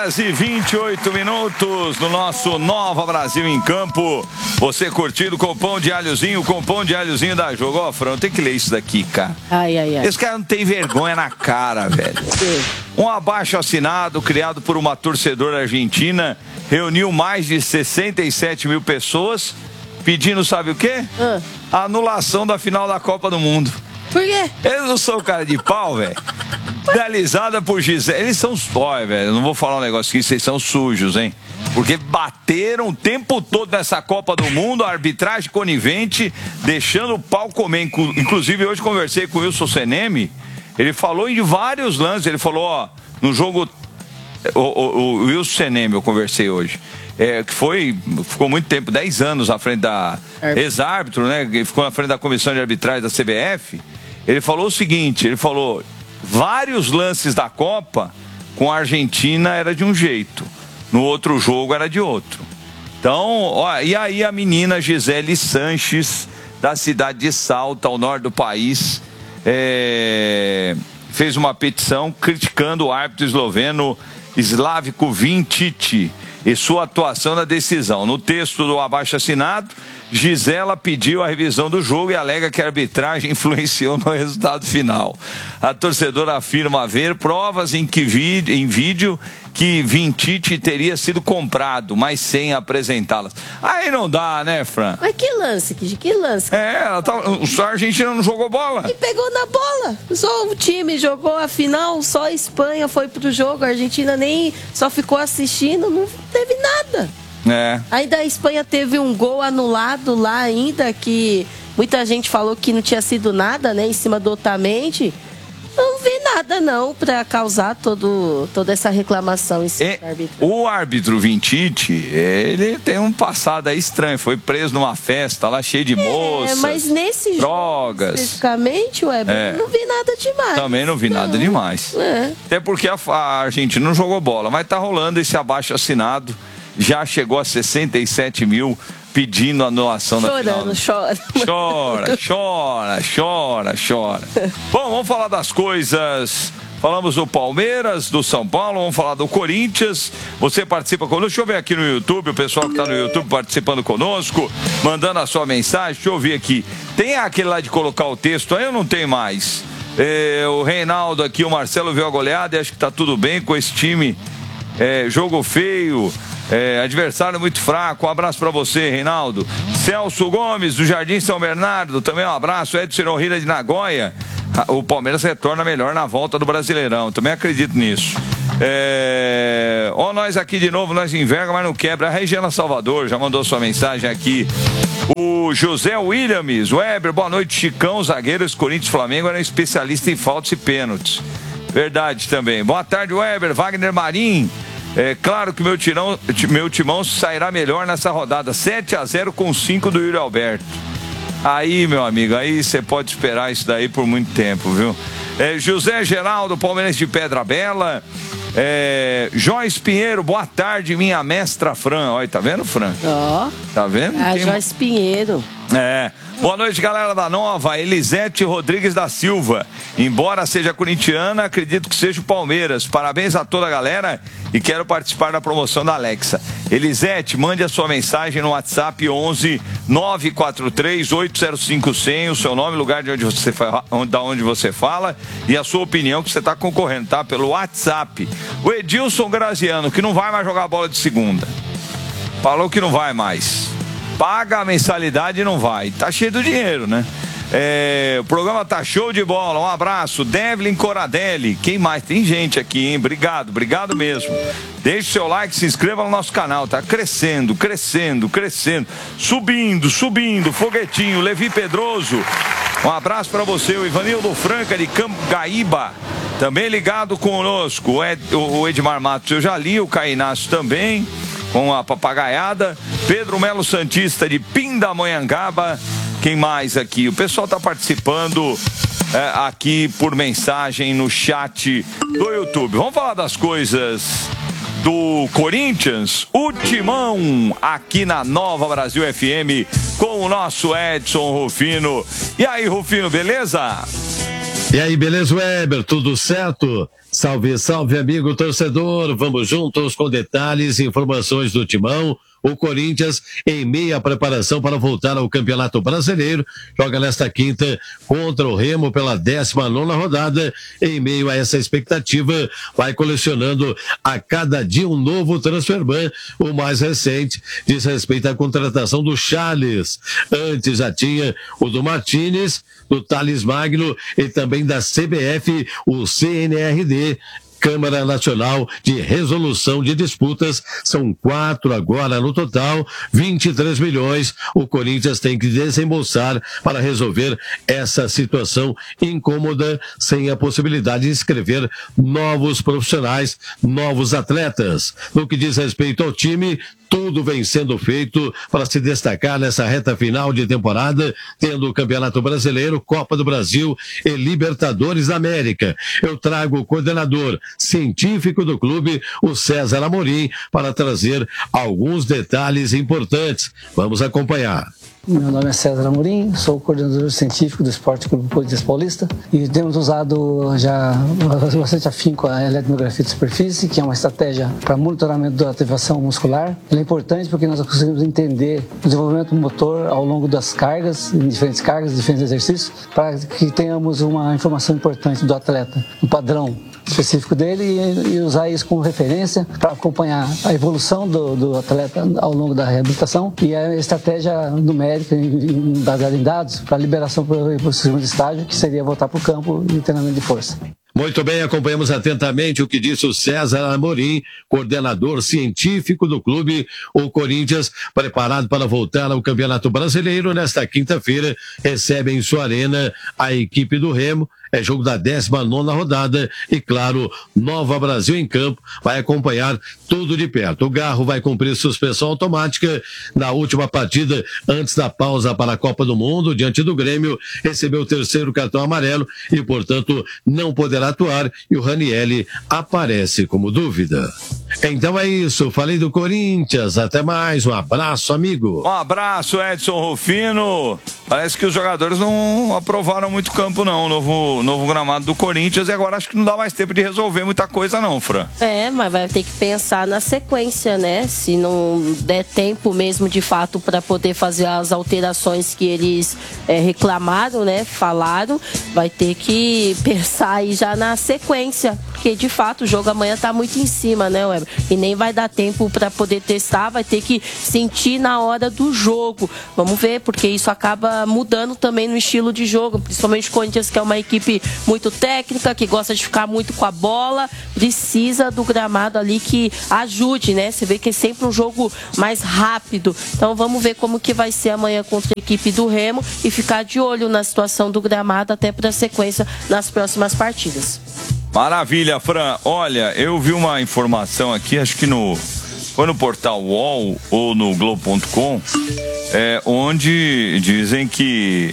horas e 28 minutos no nosso Nova Brasil em Campo. Você curtindo com o pão de alhozinho da Jogo. Ó, Fran, tem que ler isso daqui, cara. Ai. Esse cara não tem vergonha na cara, velho. Um abaixo-assinado criado por uma torcedora argentina reuniu mais de 67 mil pessoas pedindo, sabe o quê? A anulação da final da Copa do Mundo. Por quê? Eles não são cara de pau, velho. Realizada por Gisele. Eles são... Olha, velho, eu não vou falar um negócio aqui, vocês são sujos, hein? Porque bateram o tempo todo nessa Copa do Mundo, a arbitragem conivente, deixando o pau comer. Inclusive, hoje conversei com o Wilson Seneme, ele falou em vários lances, ele falou, ó, no jogo... O Wilson Seneme, eu conversei hoje, ficou muito tempo, 10 anos à frente da ex-árbitro, né? Ficou na frente da comissão de arbitragem da CBF. Ele falou o seguinte, ele falou... Vários lances da Copa com a Argentina era de um jeito, no outro jogo era de outro. Então, ó, e aí a menina Gisele Sanches, da cidade de Salta, ao norte do país, fez uma petição criticando o árbitro esloveno Slavko Vinčić e sua atuação na decisão. No texto do abaixo-assinado, Gisela pediu a revisão do jogo e alega que a arbitragem influenciou no resultado final. A torcedora afirma haver provas em vídeo que Vinčić teria sido comprado, mas sem apresentá-las. Aí não dá, né, Fran? Mas que lance? Que lance? A Argentina não jogou bola. E pegou na bola. Só o time jogou a final, só a Espanha foi pro jogo. A Argentina nem só ficou assistindo, não teve nada. Ainda a Espanha teve um gol anulado lá ainda, que muita gente falou que não tinha sido nada, né, em cima do Otamendi. Não vi nada não para causar toda essa reclamação em cima do árbitro. O árbitro Vinčić, ele tem um passado aí estranho, foi preso numa festa lá cheio de moças, mas nesse drogas. Jogo especificamente, não vi nada demais. Também não vi nada demais. Até porque a Argentina não jogou bola, mas tá rolando esse abaixo-assinado. Já chegou a 67 mil pedindo anulação da final. Chora. Bom, vamos falar das coisas. Falamos do Palmeiras, do São Paulo, vamos falar do Corinthians. Você participa conosco. Deixa eu ver aqui no YouTube, o pessoal que está no YouTube participando conosco, mandando a sua mensagem. Deixa eu ver aqui. Tem aquele lá de colocar o texto aí ou não tem mais? O Reinaldo aqui, o Marcelo viu a goleada e acho que está tudo bem com esse time. Jogo feio. Adversário muito fraco, um abraço pra você, Reinaldo. Celso Gomes, do Jardim São Bernardo, também um abraço. Edson Ohira de Nagoya. O Palmeiras retorna melhor na volta do Brasileirão, também acredito nisso. Nós aqui de novo, nós enverga, mas não quebra. A Regina Salvador já mandou sua mensagem aqui. O José Williams, Weber, boa noite, Chicão, zagueiros Corinthians Flamengo, era especialista em faltas e pênaltis. Verdade também. Boa tarde, Weber. Wagner Marim. Claro que meu timão sairá melhor nessa rodada. 7-0 com 5 do Yuri Alberto. Aí, meu amigo, aí você pode esperar isso daí por muito tempo, viu? José Geraldo, Palmeirense de Pedra Bela. Joyce Pinheiro, boa tarde, minha mestra Fran. Olha, tá vendo, Fran? Tá vendo? Joyce Pinheiro. Boa noite, galera da Nova. Elisete Rodrigues da Silva. Embora seja corintiana, acredito que seja o Palmeiras. Parabéns a toda a galera e quero participar da promoção da Alexa. Elisete, mande a sua mensagem no WhatsApp 11 943 805 100, o seu nome, lugar de onde você fala e a sua opinião que você está concorrendo, tá? Pelo WhatsApp. O Edilson Graziano, que não vai mais jogar bola de segunda. Falou que não vai mais. Paga a mensalidade e não vai. Tá cheio do dinheiro, né? O programa tá show de bola. Um abraço. Devlin Coradelli. Quem mais? Tem gente aqui, hein? Obrigado mesmo. Deixe seu like, se inscreva no nosso canal. Tá crescendo. Subindo. Foguetinho. Levi Pedroso. Um abraço pra você. O Ivanildo Franca de Camgaíba. Também ligado conosco. O Edmar Matos eu já li. O Cainácio também. Com a papagaiada. Pedro Melo Santista de Pindamonhangaba. Quem mais aqui? O pessoal está participando aqui por mensagem no chat do YouTube. Vamos falar das coisas do Corinthians. O Timão aqui na Nova Brasil FM com o nosso Edson Rufino. E aí, Rufino, beleza? E aí, beleza, Weber? Tudo certo? Salve, salve, amigo torcedor. Vamos juntos com detalhes e informações do Timão. O Corinthians, em meia preparação para voltar ao Campeonato Brasileiro, joga nesta quinta contra o Remo pela 19ª rodada. Em meio a essa expectativa, vai colecionando a cada dia um novo transferban. O mais recente diz respeito à contratação do Charles. Antes já tinha o do Martínez, do Thales Magno e também da CBF, o CNRD. Câmara Nacional de Resolução de Disputas, são 4 agora no total, 23 milhões o Corinthians tem que desembolsar para resolver essa situação incômoda, sem a possibilidade de inscrever novos profissionais, novos atletas. No que diz respeito ao time, tudo vem sendo feito para se destacar nessa reta final de temporada, tendo o Campeonato Brasileiro, Copa do Brasil e Libertadores da América. Eu trago o coordenador científico do clube, o César Amorim, para trazer alguns detalhes importantes. Vamos acompanhar. Meu nome é César Amorim, sou o coordenador científico do Esporte Clube Corinthians Paulista e temos usado já bastante afinco a eletromiografia de superfície, que é uma estratégia para monitoramento da ativação muscular. Ela é importante porque nós conseguimos entender o desenvolvimento motor ao longo das cargas, em diferentes cargas, diferentes exercícios, para que tenhamos uma informação importante do atleta, um padrão específico dele e usar isso como referência para acompanhar a evolução do atleta ao longo da reabilitação e a estratégia numérica baseada em dados para liberação para o segundo estágio, que seria voltar para o campo e treinamento de força. Muito bem, acompanhamos atentamente o que disse o César Amorim, coordenador científico do clube. O Corinthians, preparado para voltar ao Campeonato Brasileiro, nesta quinta-feira, recebe em sua arena a equipe do Remo. É jogo da 19ª rodada e, claro, Nova Brasil em campo vai acompanhar tudo de perto. O Garro vai cumprir suspensão automática na última partida antes da pausa para a Copa do Mundo, diante do Grêmio, recebeu o 3º cartão amarelo e, portanto, não poderá atuar, e o Ranieri aparece como dúvida. Então é isso, falei do Corinthians, até mais, um abraço, amigo. Um abraço, Edson Rufino. Parece que os jogadores não aprovaram muito campo não, o novo gramado do Corinthians, e agora acho que não dá mais tempo de resolver muita coisa não, Fran. Mas vai ter que pensar na sequência, né? Se não der tempo mesmo de fato para poder fazer as alterações que eles reclamaram, né? Falaram, vai ter que pensar aí já na sequência, porque de fato o jogo amanhã tá muito em cima, né, Weber? E nem vai dar tempo para poder testar, vai ter que sentir na hora do jogo. Vamos ver, porque isso acaba mudando também no estilo de jogo, principalmente o Corinthians, que é uma equipe muito técnica, que gosta de ficar muito com a bola, precisa do gramado ali que ajude, né? Você vê que é sempre um jogo mais rápido. Então vamos ver como que vai ser amanhã contra a equipe do Remo e ficar de olho na situação do gramado até para a sequência nas próximas partidas. Maravilha, Fran. Olha, eu vi uma informação aqui, acho que foi no portal UOL ou no Globo.com, onde dizem que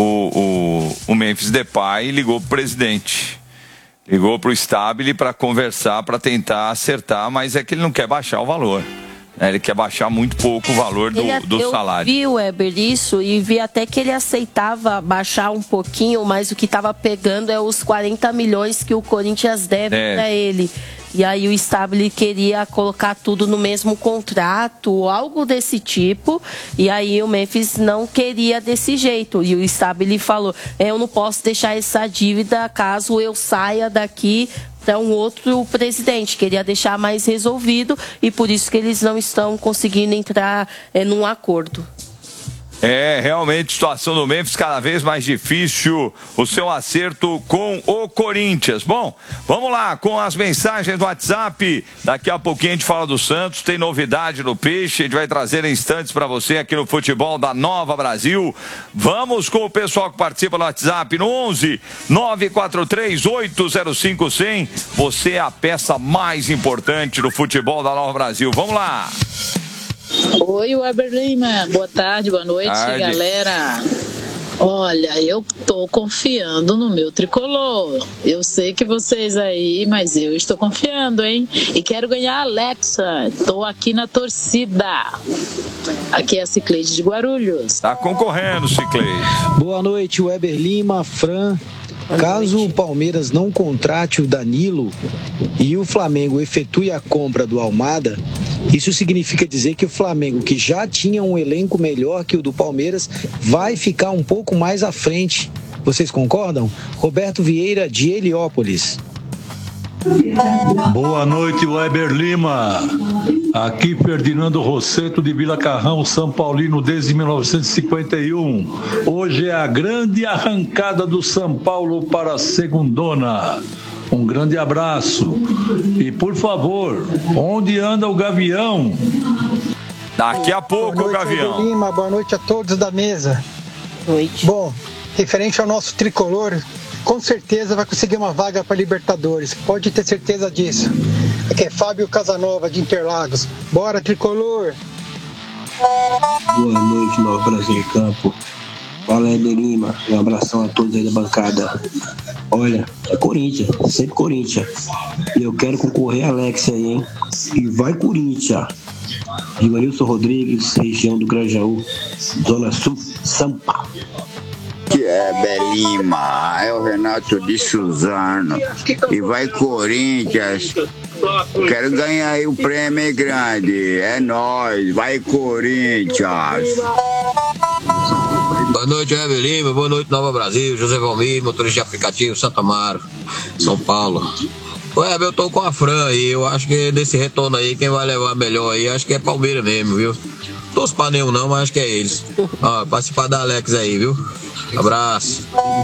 o Memphis Depay ligou pro presidente, ligou pro Stabile para conversar, para tentar acertar, mas é que ele não quer baixar o valor. Ele quer baixar muito pouco o valor do salário. Eu vi, Weber, isso, e vi até que ele aceitava baixar um pouquinho, mas o que estava pegando é os 40 milhões que o Corinthians deve para ele. E aí o Stabile queria colocar tudo no mesmo contrato, algo desse tipo, e aí o Memphis não queria desse jeito. E o Stabile falou, eu não posso deixar essa dívida caso eu saia daqui para um outro presidente, queria deixar mais resolvido, e por isso que eles não estão conseguindo entrar num acordo. Realmente, situação do Memphis cada vez mais difícil, o seu acerto com o Corinthians. Bom, vamos lá com as mensagens do WhatsApp. Daqui a pouquinho a gente fala do Santos, tem novidade no Peixe, a gente vai trazer em instantes para você aqui no Futebol da Nova Brasil. Vamos com o pessoal que participa no WhatsApp no 11 943 805 100. Você é a peça mais importante do Futebol da Nova Brasil. Vamos lá! Oi, Weber Lima. Boa tarde, boa noite, galera. Olha, eu tô confiando no meu tricolor. Eu sei que vocês aí, mas eu estou confiando, hein? E quero ganhar a Alexa. Tô aqui na torcida. Aqui é a Cicleide de Guarulhos. Tá concorrendo, Cicleide. Boa noite, Weber Lima, Fran. Caso o Palmeiras não contrate o Danilo e o Flamengo efetue a compra do Almada, isso significa dizer que o Flamengo, que já tinha um elenco melhor que o do Palmeiras, vai ficar um pouco mais à frente. Vocês concordam? Roberto Vieira, de Heliópolis. Boa noite, Weber Lima. Aqui Ferdinando Rosseto, de Vila Carrão, São Paulino, desde 1951. Hoje é a grande arrancada do São Paulo para a segundona. Um grande abraço. E, por favor, onde anda o Gavião? Daqui a pouco, o Gavião. Weber Lima, boa noite a todos da mesa. Noite. Bom, referente ao nosso tricolor, com certeza vai conseguir uma vaga para Libertadores. Pode ter certeza disso. Aqui é Fábio Casanova, de Interlagos. Bora, tricolor! Boa noite, Nova Brasil em Campo. Fala, Weber Lima. Um abração a todos aí da bancada. Olha, é Corinthians, sempre Corinthians. E eu quero concorrer a Alex aí, hein? E vai Corinthians! Ivanilson Rodrigues, região do Grajaú, Zona Sul, São Paulo. Que é Belima, é o Renato de Suzano. E vai Corinthians. Quero ganhar aí o prêmio grande. É nóis, vai Corinthians. Boa noite, Weber Lima. Boa noite, Nova Brasil. José Valmir, motorista de aplicativo, Santo Amaro, São Paulo. Weber, eu tô com a Fran aí. Eu acho que desse retorno aí, quem vai levar melhor aí, acho que é Palmeiras mesmo, viu? Não torço pra nenhum não, mas acho que é eles. Ó, participar da Alex aí, viu? Abraço.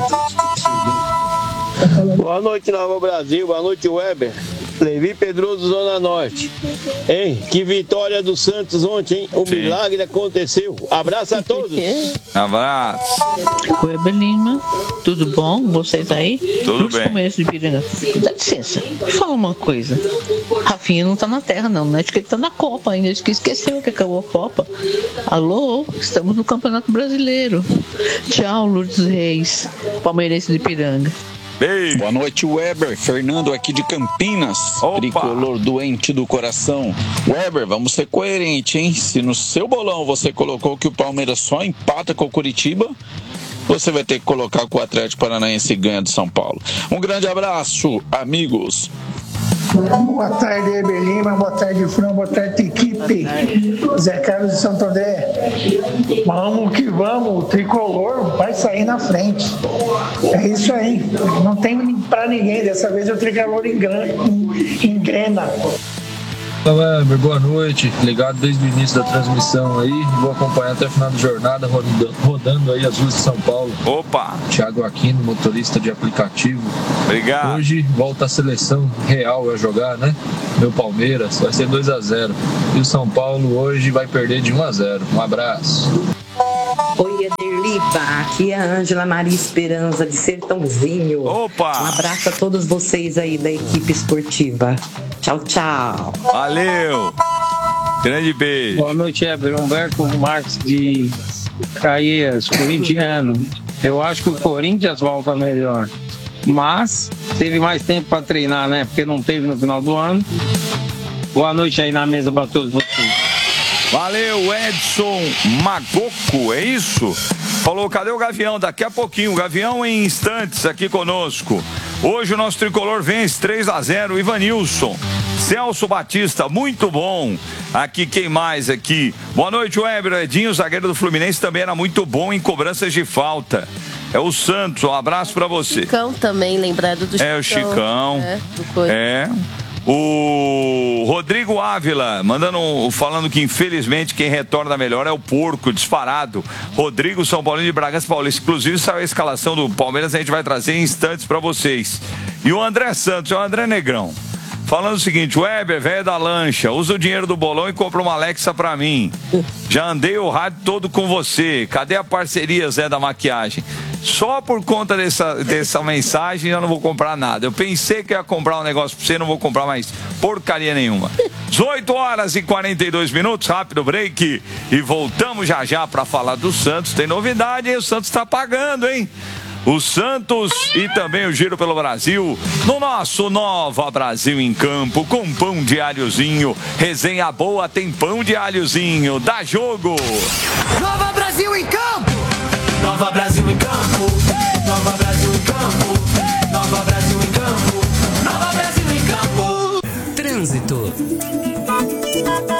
Boa noite, Nova Brasil. Boa noite, Weber. Levi Pedroso, Zona Norte. Hein? Que vitória do Santos ontem, hein? O milagre aconteceu. Abraço a todos. Abraço. Weber Lima, tudo bom? Vocês aí? Tudo bem. Começo de Piranga. Dá licença, fala uma coisa. Rafinha não tá na terra, não, né? Acho que ele tá na Copa ainda. Acho que esqueceu que acabou a Copa. Alô? Estamos no Campeonato Brasileiro. Tchau, Lourdes Reis, palmeirense de Piranga. Beijo. Boa noite, Weber. Fernando aqui de Campinas. Opa. Tricolor doente do coração. Weber, vamos ser coerentes, hein? Se no seu bolão você colocou que o Palmeiras só empata com o Curitiba, você vai ter que colocar que o Atlético Paranaense ganha do São Paulo. Um grande abraço, amigos. Boa tarde, Weber Lima. Boa tarde, Fran. Boa tarde, equipe. Zé Carlos de Santo André. Vamos que vamos. O tricolor vai sair na frente. É isso aí. Não tem pra ninguém. Dessa vez o tricolor engrena. Fala, Weber, boa noite. Ligado desde o início da transmissão aí. Vou acompanhar até o final da jornada, rodando aí as ruas de São Paulo. Opa! Thiago Aquino, motorista de aplicativo. Obrigado. Hoje volta a seleção real a jogar, né? Meu Palmeiras, vai ser 2-0. E o São Paulo hoje vai perder de 1-0. Um abraço. Oi, Ederlipa, aqui é a Ângela Maria Esperança, de Sertãozinho. Opa! Um abraço a todos vocês aí da equipe esportiva. Tchau, tchau. Valeu! Grande beijo. Boa noite, Weber. Humberto Marques de Caías, corintiano. Eu acho que o Corinthians volta melhor, mas teve mais tempo para treinar, né? Porque não teve no final do ano. Boa noite aí na mesa para todos vocês. Valeu, Edson Magoco, é isso? Falou, cadê o Gavião? Daqui a pouquinho, o Gavião em instantes aqui conosco. Hoje o nosso tricolor vence 3-0, Ivanilson. Celso Batista, muito bom. Aqui, quem mais aqui? Boa noite, Weber. Edinho, zagueiro do Fluminense, também era muito bom em cobranças de falta. É o Santos, um abraço pra você. Chicão também, lembrado do Chicão. É o Chicão. É. O Rodrigo Ávila falando que infelizmente quem retorna melhor é o porco, disparado. Rodrigo, São Paulino de Bragança Paulista. Inclusive saiu a escalação do Palmeiras, a gente vai trazer em instantes para vocês. E o André Santos, é o André Negrão, falando o seguinte: Weber, velho da lancha, usa o dinheiro do bolão e compra uma Alexa pra mim. Já andei o rádio todo com você. Cadê a parceria, Zé da maquiagem? Só por conta dessa mensagem eu não vou comprar nada. Eu pensei que ia comprar um negócio pra você, não vou comprar mais porcaria nenhuma. 18h42, rápido break. E voltamos já pra falar do Santos. Tem novidade, hein? O Santos tá pagando, hein? O Santos e também o Giro pelo Brasil no nosso Nova Brasil em Campo, com pão de alhozinho. Resenha boa, tem pão de alhozinho. Dá jogo! Nova Brasil em Campo! Nova Brasil em Campo! Nova Brasil em Campo!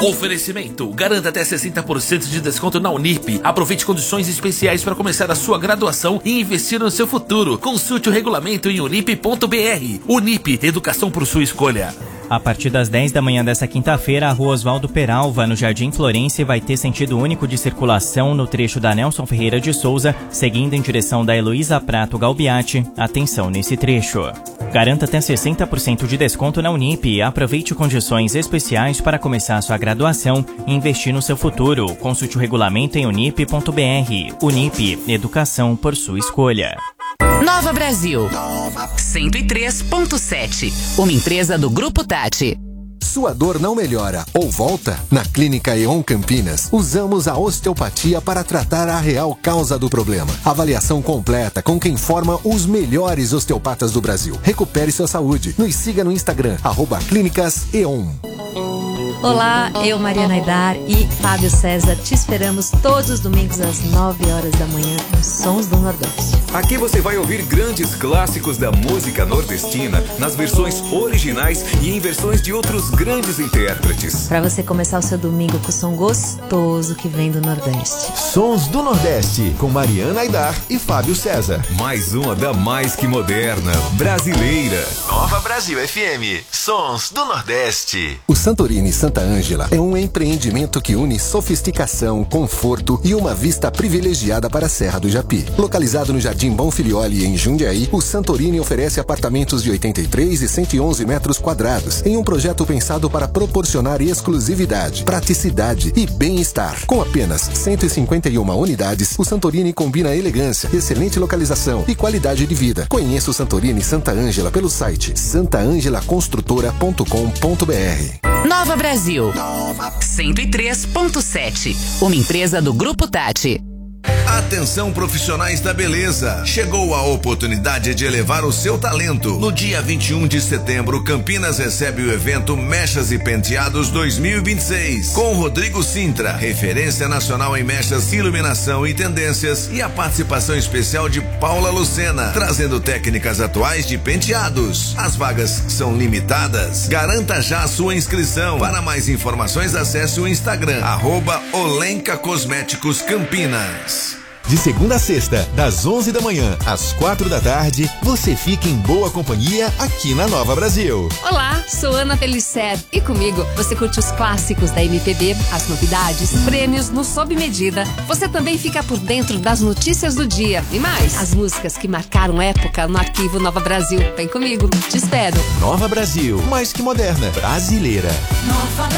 Oferecimento. Garanta até 60% de desconto na Unip. Aproveite condições especiais para começar a sua graduação e investir no seu futuro. Consulte o regulamento em unip.br. Unip, educação por sua escolha. A partir das 10 da manhã desta quinta-feira, a Rua Oswaldo Peralva, no Jardim Florense, vai ter sentido único de circulação no trecho da Nelson Ferreira de Souza, seguindo em direção da Heloísa Prato Galbiati. Atenção nesse trecho. Garanta até 60% de desconto na Unip e aproveite condições especiais para começar sua graduação e investir no seu futuro. Consulte o regulamento em unip.br. Unip, educação por sua escolha. Nova Brasil 103.7, uma empresa do Grupo Tati. Sua dor não melhora ou volta? Na Clínica E.ON Campinas, usamos a osteopatia para tratar a real causa do problema. Avaliação completa com quem forma os melhores osteopatas do Brasil. Recupere sua saúde. Nos siga no Instagram, @clínicas.eon. Olá, eu, Mariana Aidar e Fábio César te esperamos todos os domingos às 9 horas da manhã nos Sons do Nordeste. Aqui você vai ouvir grandes clássicos da música nordestina nas versões originais e em versões de outros grandes intérpretes. Para você começar o seu domingo com o som gostoso que vem do Nordeste. Sons do Nordeste, com Mariana Aidar e Fábio César. Mais uma da mais que moderna, brasileira. Nova Brasil FM, Sons do Nordeste. O Santorini Santa Ângela é um empreendimento que une sofisticação, conforto e uma vista privilegiada para a Serra do Japi. Localizado no Jardim Bonfilioli, em Jundiaí, o Santorini oferece apartamentos de 83 e 111 metros quadrados, em um projeto pensado para proporcionar exclusividade, praticidade e bem-estar. Com apenas 151 unidades, o Santorini combina elegância, excelente localização e qualidade de vida. Conheça o Santorini Santa Ângela pelo site santaangelaconstrutora.com.br. Nova Brasil 103.7, uma empresa do Grupo Tati. Atenção profissionais da beleza, chegou a oportunidade de elevar o seu talento. No dia 21 de setembro, Campinas recebe o evento Mechas e Penteados 2026, com Rodrigo Sintra, referência nacional em mechas, iluminação e tendências, e a participação especial de Paula Lucena, trazendo técnicas atuais de penteados. As vagas são limitadas, garanta já a sua inscrição. Para mais informações, acesse o Instagram, @Olenka Cosméticos Campinas. De segunda a sexta, das 11 da manhã às 4 da tarde, você fica em boa companhia aqui na Nova Brasil. Olá, sou Ana Pellicer e comigo você curte os clássicos da MPB, as novidades, prêmios no Sob Medida. Você também fica por dentro das notícias do dia e mais, as músicas que marcaram época no arquivo Nova Brasil. Vem comigo, te espero. Nova Brasil, mais que moderna, brasileira. Nova